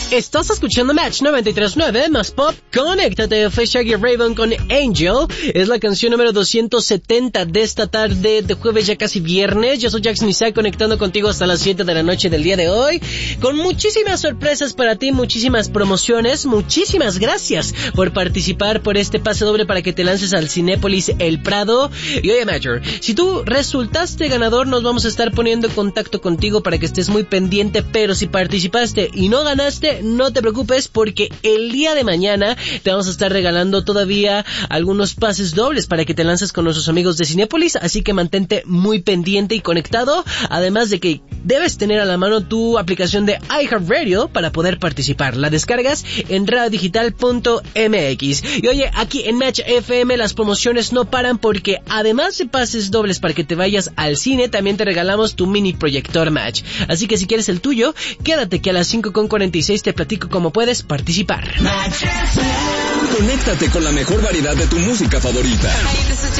Estás escuchando Match 93.9 más pop. Conéctate, fue Shaggy Raven con Angel. Es la canción número 270 de esta tarde de jueves, ya casi viernes. Yo soy Jackson Isaac, conectando contigo hasta las 7 de la noche del día de hoy, con muchísimas sorpresas para ti, muchísimas promociones. Muchísimas gracias por participar por este pase doble para que te lances al Cinépolis El Prado. Y oye, Major, si tú resultaste ganador, nos vamos a estar poniendo en contacto contigo para que estés muy pendiente, pero si participaste y no ganaste, no te preocupes, porque el día de mañana te vamos a estar regalando todavía algunos pases dobles para que te lances con nuestros amigos de Cinépolis, así que mantente muy pendiente y conectado, además de que debes tener a la mano tu aplicación de iHeartRadio para poder participar. La descargas en radiodigital.mx. Y oye, aquí en Match FM las promociones no paran, porque además de pases dobles para que te vayas al cine, también te regalamos tu mini proyector Match. Así que si quieres el tuyo, quédate que a las 5:46 te platico cómo puedes participar. Conéctate con la mejor variedad de tu música favorita.